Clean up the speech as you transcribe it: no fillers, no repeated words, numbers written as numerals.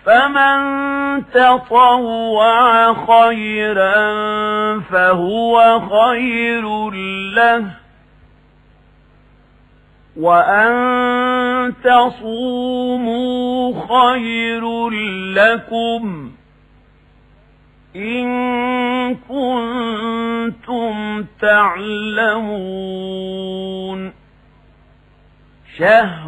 فمن تطوع خيرا فهو خير له وأن تصوموا خير لكم إن كنتم تعلمون. شهر